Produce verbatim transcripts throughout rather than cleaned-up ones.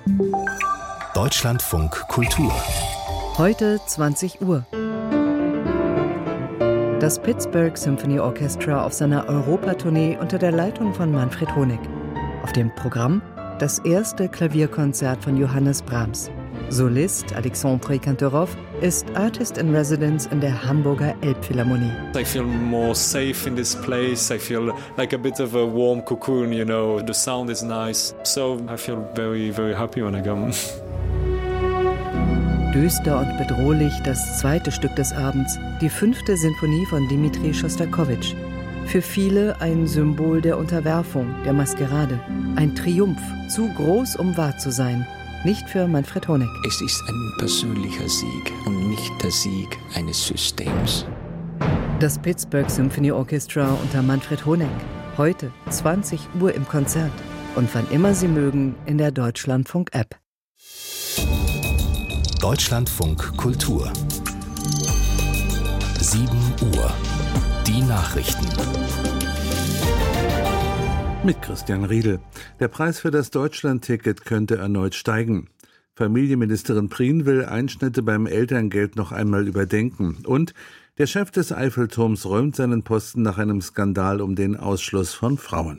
Deutschlandfunk Kultur. Heute zwanzig Uhr. Das Pittsburgh Symphony Orchestra auf seiner Europatournee unter der Leitung von Manfred Honeck. Auf dem Programm das erste Klavierkonzert von Johannes Brahms. Solist Alexandre Kantorov ist Artist in Residence in der Hamburger Elbphilharmonie. I feel more safe in this place. I feel like a bit of a warm cocoon, you know. The sound is nice. So I feel very, very happy when I come. Düster und bedrohlich das zweite Stück des Abends, die fünfte Sinfonie von Dmitri Schostakowitsch. Für viele ein Symbol der Unterwerfung, der Maskerade. Ein Triumph, zu groß, um wahr zu sein. Nicht für Manfred Honeck. Es ist ein persönlicher Sieg und nicht der Sieg eines Systems. Das Pittsburgh Symphony Orchestra unter Manfred Honeck. Heute zwanzig Uhr im Konzert. Und wann immer Sie mögen in der Deutschlandfunk-App. Deutschlandfunk Kultur. sieben Uhr. Die Nachrichten. Mit Christian Riedel. Der Preis für das Deutschlandticket könnte erneut steigen. Familienministerin Prien will Einschnitte beim Elterngeld noch einmal überdenken. Und der Chef des Eiffelturms räumt seinen Posten nach einem Skandal um den Ausschluss von Frauen.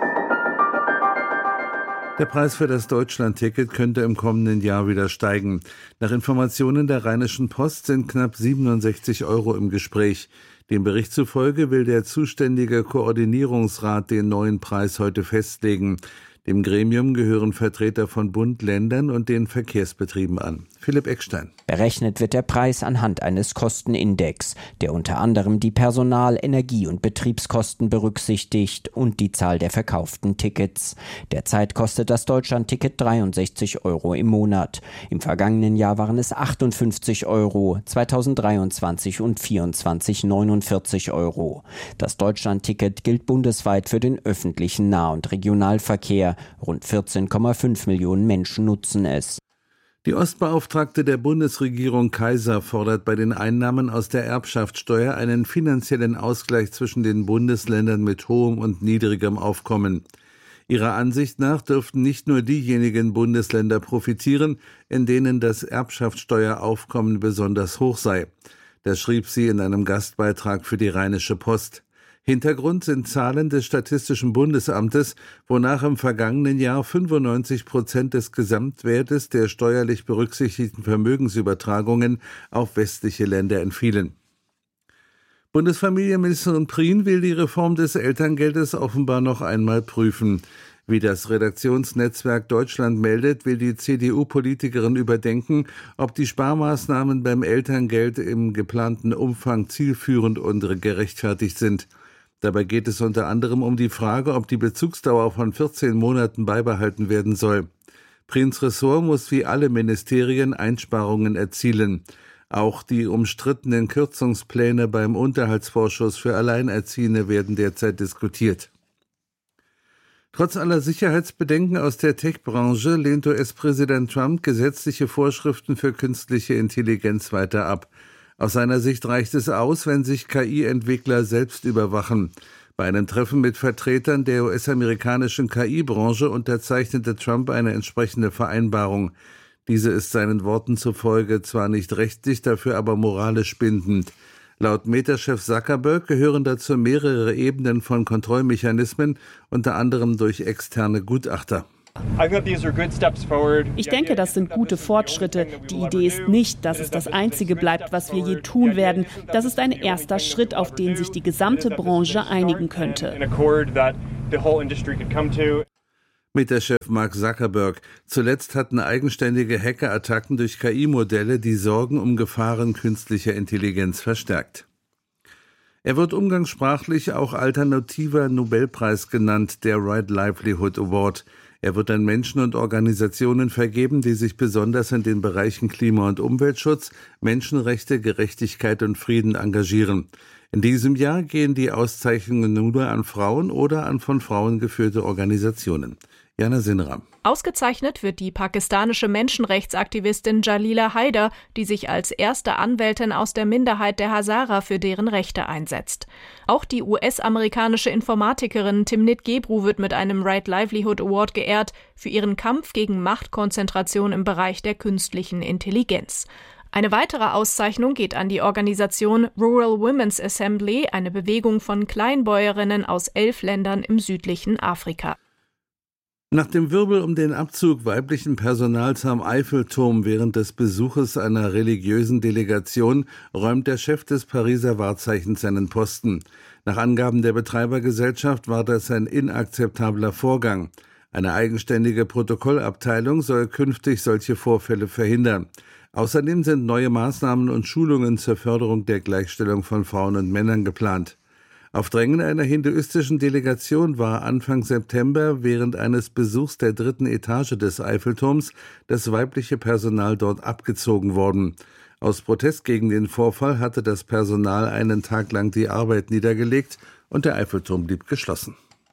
Der Preis für das Deutschlandticket könnte im kommenden Jahr wieder steigen. Nach Informationen der Rheinischen Post sind knapp siebenundsechzig Euro im Gespräch. Dem Bericht zufolge will der zuständige Koordinierungsrat den neuen Preis heute festlegen. Dem Gremium gehören Vertreter von Bund, Ländern und den Verkehrsbetrieben an. Philipp Eckstein. Berechnet wird der Preis anhand eines Kostenindex, der unter anderem die Personal-, Energie- und Betriebskosten berücksichtigt und die Zahl der verkauften Tickets. Derzeit kostet das Deutschlandticket dreiundsechzig Euro im Monat. Im vergangenen Jahr waren es achtundfünfzig Euro, zweitausenddreiundzwanzig und vierundzwanzig neunundvierzig Euro. Das Deutschlandticket gilt bundesweit für den öffentlichen Nah- und Regionalverkehr. Rund vierzehn Komma fünf Millionen Menschen nutzen es. Die Ostbeauftragte der Bundesregierung Kaiser fordert bei den Einnahmen aus der Erbschaftssteuer einen finanziellen Ausgleich zwischen den Bundesländern mit hohem und niedrigem Aufkommen. Ihrer Ansicht nach dürften nicht nur diejenigen Bundesländer profitieren, in denen das Erbschaftssteueraufkommen besonders hoch sei. Das schrieb sie in einem Gastbeitrag für die Rheinische Post. Hintergrund sind Zahlen des Statistischen Bundesamtes, wonach im vergangenen Jahr fünfundneunzig Prozent des Gesamtwertes der steuerlich berücksichtigten Vermögensübertragungen auf westliche Länder entfielen. Bundesfamilienministerin Prien will die Reform des Elterngeldes offenbar noch einmal prüfen. Wie das Redaktionsnetzwerk Deutschland meldet, will die C D U-Politikerin überdenken, ob die Sparmaßnahmen beim Elterngeld im geplanten Umfang zielführend und gerechtfertigt sind. Dabei geht es unter anderem um die Frage, ob die Bezugsdauer von vierzehn Monaten beibehalten werden soll. Priens Ressort muss wie alle Ministerien Einsparungen erzielen. Auch die umstrittenen Kürzungspläne beim Unterhaltsvorschuss für Alleinerziehende werden derzeit diskutiert. Trotz aller Sicherheitsbedenken aus der Tech-Branche lehnt U S-Präsident Trump gesetzliche Vorschriften für künstliche Intelligenz weiter ab. Aus seiner Sicht reicht es aus, wenn sich K I-Entwickler selbst überwachen. Bei einem Treffen mit Vertretern der U S-amerikanischen K I-Branche unterzeichnete Trump eine entsprechende Vereinbarung. Diese ist seinen Worten zufolge zwar nicht rechtlich, dafür aber moralisch bindend. Laut Meta-Chef Zuckerberg gehören dazu mehrere Ebenen von Kontrollmechanismen, unter anderem durch externe Gutachter. Ich denke, das sind gute Fortschritte. Die Idee ist nicht, dass es das Einzige bleibt, was wir je tun werden. Das ist ein erster Schritt, auf den sich die gesamte Branche einigen könnte. Mit der Chef Mark Zuckerberg. Zuletzt hatten eigenständige Hackerattacken durch K I-Modelle die Sorgen um Gefahren künstlicher Intelligenz verstärkt. Er wird umgangssprachlich auch alternativer Nobelpreis genannt, der Right Livelihood Award. Er wird an Menschen und Organisationen vergeben, die sich besonders in den Bereichen Klima- und Umweltschutz, Menschenrechte, Gerechtigkeit und Frieden engagieren. In diesem Jahr gehen die Auszeichnungen nur an Frauen oder an von Frauen geführte Organisationen. Jana Sinram. Ausgezeichnet wird die pakistanische Menschenrechtsaktivistin Jalila Haider, die sich als erste Anwältin aus der Minderheit der Hazara für deren Rechte einsetzt. Auch die U S-amerikanische Informatikerin Timnit Gebru wird mit einem Right Livelihood Award geehrt für ihren Kampf gegen Machtkonzentration im Bereich der künstlichen Intelligenz. Eine weitere Auszeichnung geht an die Organisation Rural Women's Assembly, eine Bewegung von Kleinbäuerinnen aus elf Ländern im südlichen Afrika. Nach dem Wirbel um den Abzug weiblichen Personals am Eiffelturm während des Besuches einer religiösen Delegation räumt der Chef des Pariser Wahrzeichens seinen Posten. Nach Angaben der Betreibergesellschaft war das ein inakzeptabler Vorgang. Eine eigenständige Protokollabteilung soll künftig solche Vorfälle verhindern. Außerdem sind neue Maßnahmen und Schulungen zur Förderung der Gleichstellung von Frauen und Männern geplant. Auf Drängen einer hinduistischen Delegation war Anfang September während eines Besuchs der dritten Etage des Eiffelturms das weibliche Personal dort abgezogen worden. Aus Protest gegen den Vorfall hatte das Personal einen Tag lang die Arbeit niedergelegt und der Eiffelturm blieb geschlossen.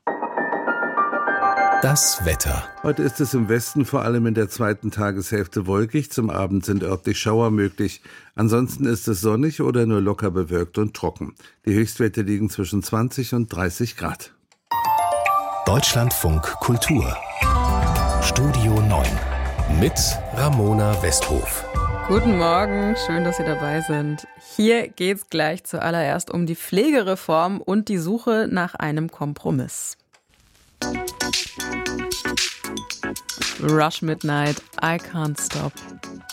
Das Wetter. Heute ist es im Westen vor allem in der zweiten Tageshälfte wolkig. Zum Abend sind örtlich Schauer möglich. Ansonsten ist es sonnig oder nur locker bewölkt und trocken. Die Höchstwerte liegen zwischen zwanzig und dreißig Grad. Deutschlandfunk Kultur. Studio neun. Mit Ramona Westhof. Guten Morgen, schön, dass Sie dabei sind. Hier geht's gleich zuallererst um die Pflegereform und die Suche nach einem Kompromiss. Rush Midnight, I Can't Stop.